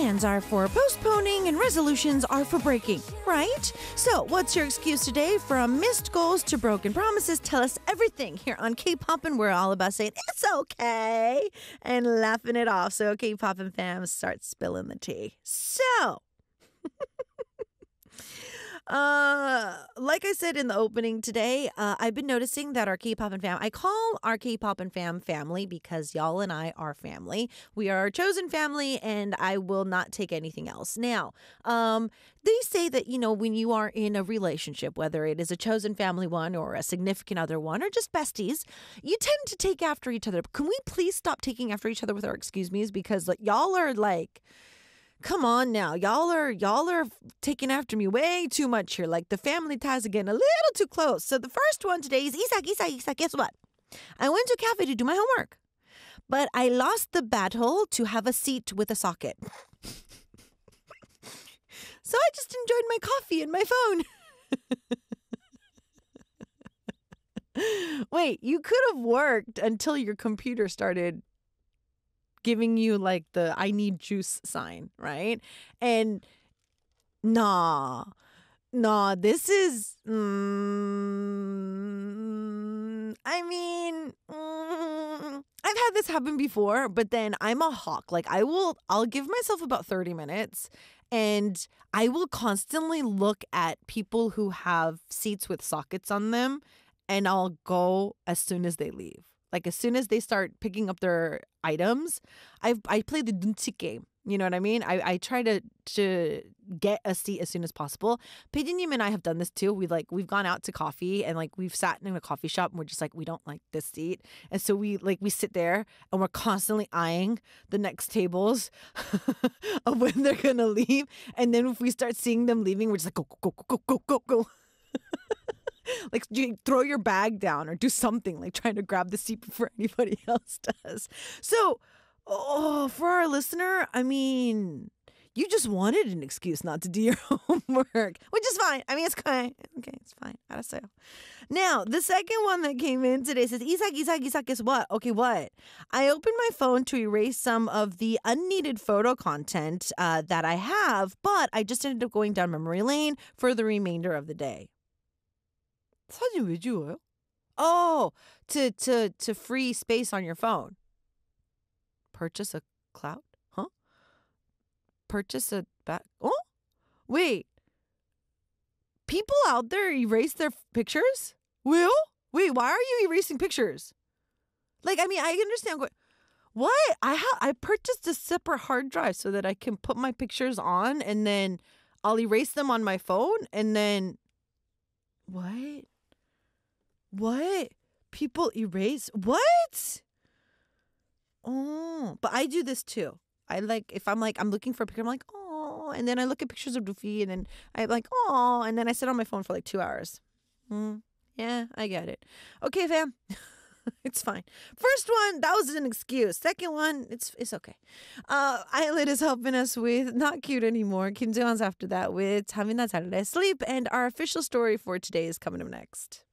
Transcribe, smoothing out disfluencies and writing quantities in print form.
Plans are for postponing and resolutions are for breaking, right? So, what's your excuse today? From missed goals to broken promises, tell us everything here on K-Pop, and we're all about saying it's okay and laughing it off. So, K-Pop and fam, start spilling the tea. So, like I said in the opening today, I've been noticing that our K-Pop and fam, I call our K-Pop and fam family because y'all and I are family. We are a chosen family, and I will not take anything else. Now, they say that, when you are in a relationship, whether it is a chosen family one or a significant other one or just besties, you tend to take after each other. Can we please stop taking after each other with our excuse me's? Because y'all are like, come on now. Y'all are taking after me way too much here. Like the family ties are getting a little too close. So the first one today is Isak. Guess what? I went to a cafe to do my homework, but I lost the battle to have a seat with a socket. So I just enjoyed my coffee and my phone. Wait, you could have worked until your computer started giving you like the I need juice sign, right? And nah, this is, I've had this happen before, but then I'm a hawk. Like I'll give myself about 30 minutes and I will constantly look at people who have seats with sockets on them, and I'll go as soon as they leave. Like as soon as they start picking up their items, I play the dunsi game. You know what I mean? I try to get a seat as soon as possible. Peiji님 and I have done this too. We've gone out to coffee and we've sat in a coffee shop and we're just like, we don't like this seat. And so we sit there and we're constantly eyeing the next tables of when they're gonna leave. And then if we start seeing them leaving, we're just like, go. Like you throw your bag down or do something, like trying to grab the seat before anybody else does. So, for our listener, you just wanted an excuse not to do your homework, which is fine. It's okay. Okay, it's fine. 알았어요. Now, the second one that came in today says, Isak, guess what? Okay, what? I opened my phone to erase some of the unneeded photo content that I have, but I just ended up going down memory lane for the remainder of the day. 사진 왜 지워요? Oh, to free space on your phone. Purchase a cloud? Huh? Purchase a back? Oh? Wait. People out there erase their pictures? Will? Wait, why are you erasing pictures? I understand. What? I purchased a separate hard drive so that I can put my pictures on and then I'll erase them on my phone and then... What? People erase? What? Oh, but I do this too. If I'm looking for a picture, I'm like, oh, and then I look at pictures of Doofy and then I'm like, oh, and then I sit on my phone for 2 hours. Yeah, I get it. Okay, fam. It's fine. First one, that was an excuse. Second one, it's okay. Eyelid is helping us with Not Cute Anymore. Kim Jae-won's after that with 잠이나 잘래, Sleep, and our official story for today is coming up next.